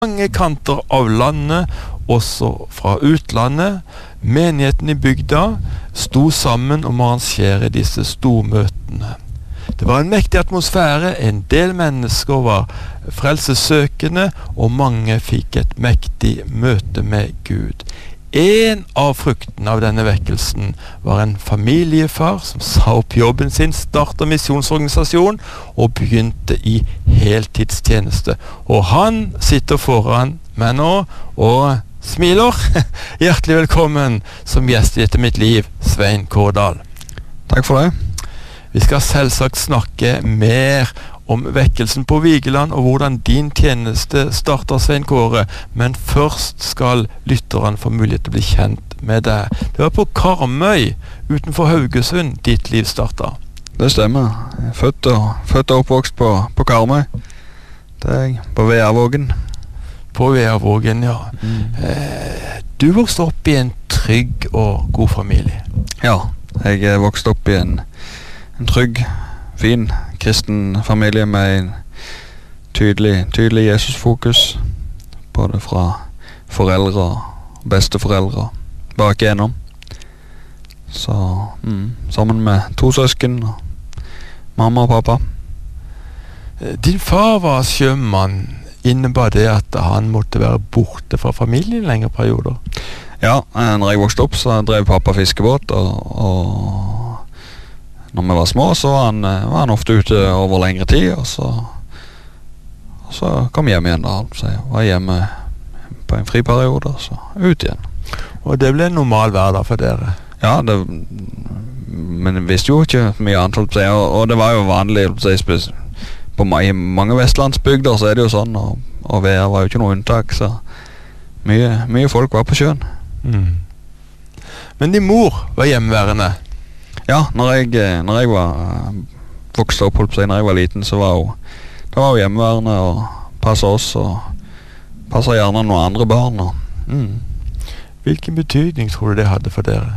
mange kanter av landet, også fra utlandet. Menigheten i bygda sto sammen om å arrangere disse stormøtene. Det var en mektig atmosfære, en del mennesker var frelsessøkende, og mange fikk et mektig møte med Gud. En av fruktene av denne vekkelsen var en familiefar som sa opp jobben sin, startet misjonsorganisasjon og begynte i heltidstjeneste. Og han sitter foran meg nå og smiler. Hjertelig velkommen som gjest i Dette mitt liv, Svein Kårdal. Takk for det. Vi skal selvsagt snakke mer om vekkelsen på Vigeland og hvordan din tjeneste starter, Svein Kåre, men først skal lytterne få mulighet til å bli kjent med deg. Det var på Karmøy utenfor Haugesund ditt liv startet. Det stemmer. Jeg er født og oppvokst på Karmøy. Det er jeg, på Veavågen. På Veavågen, ja. Du vokste opp i en trygg og god familie. Ja, jeg vokste opp i en trygg, fin kristen familie med en tydelig Jesus-fokus, både fra foreldre og besteforeldre bak igjennom. Så sammen med 2 søsken og mamma og pappa. Din far var sjømann. Innebar det at han måtte være borte fra familien i lengre perioder? Ja, når jeg vokste opp så drev pappa fiskebåt, og når vi var små så var han ofte ute over lengre tid, og så kom jeg hjem igjen da. Så jeg var hjemme på en friperiode, og så ut igjen. Og det ble en normal hverdag for dere? Ja, men jeg visste jo ikke mye annet, og det var jo vanlig, i mange vestlandsbygder så er det jo sånn, og Vea var jo ikke noe unntak, så mye folk var på sjøen. Men din mor var hjemmeværende? Ja, når jeg var vokst opp, når jeg var liten, så var hun hjemmeværende og passet oss, og passet gjerne noen andre barn. Hvilken betydning tror du det hadde for dere?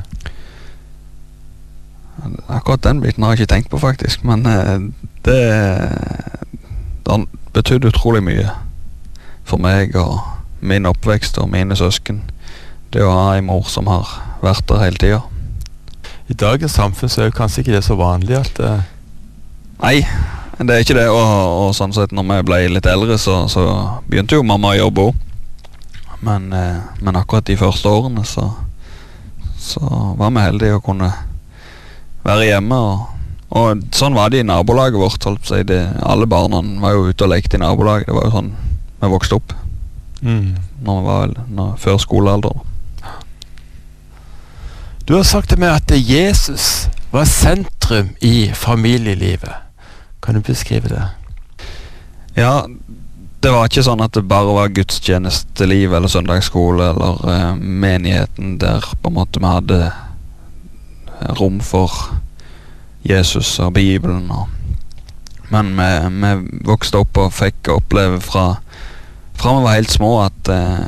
Akkurat den biten har jeg ikke tenkt på faktisk, men det betydde utrolig mye for meg og min oppvekst og mine søsken. Det å ha en mor som har vært der hele tiden. I dagens samfunn så er det kanskje ikke det så vanlig at Nei, det er ikke det, og sånn sett når vi ble litt eldre så begynte jo mamma å jobbe også. Men akkurat de første årene så var vi heldige å kunne være hjemme, og sånn var det i nabolaget vårt, alle barna var jo ute og lekte i nabolaget. Det var jo sånn vi vokste opp når vi var før skolealder. Du har sagt til meg at Jesus var sentrum i familielivet. Kan du beskrive det? Ja, det var ikke sånn at det bare var gudstjenesteliv eller søndagsskole eller menigheten der på en måte vi hadde rom for Jesus og Bibelen. Men vi vokste opp og fikk oppleve fra vi var helt små at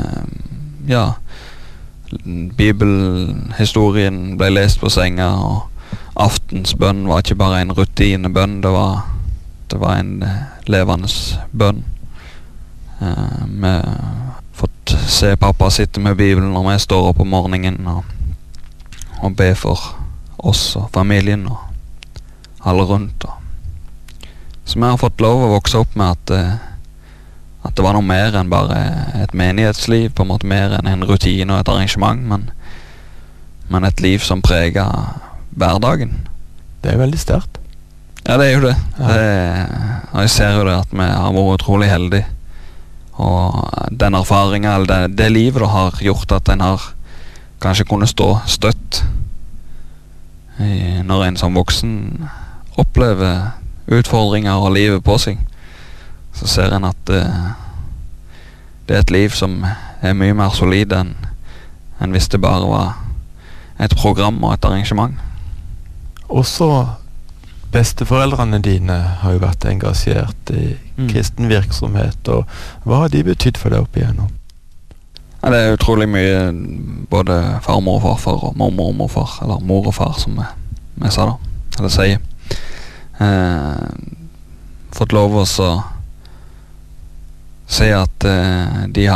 bibelhistorien ble lest på senga, og aftensbønn var ikke bare en rutinebønn, det var en levende bønn. Vi har fått se pappa sitte med Bibelen når vi står opp om morgenen og be for oss og familien og alle rundt. Så vi har fått lov å vokse opp med at det var noe mer enn bare et menighetsliv, på en måte mer enn en rutine og et arrangement, men et liv som preget hverdagen. Det er veldig sterkt. Ja, det er jo det. Og jeg ser jo det at vi har vært utrolig heldige, og den erfaringen, eller det livet da har gjort at en har kanskje kunnet stå støtt når en som voksen opplever utfordringer og livet på seg. Så ser en at det er et liv som er mye mer solid enn hvis det bare var et program og et arrangement. Også besteforeldrene dine har jo vært engasjert i kristen virksomhet, og hva har de betydd for deg opp igjennom? Ja, det er utrolig mye, både farmor og farfar og mormor og morfar, eller mor og far som vi sa da, eller sier. Fått lov å se at de